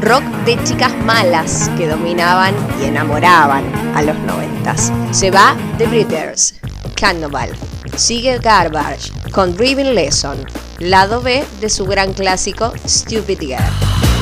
rock de chicas malas que dominaban y enamoraban a los 90s. Se va The Breeders, Carnival. Sigue Garbage con Driving Lesson, lado B de su gran clásico Stupid Girl.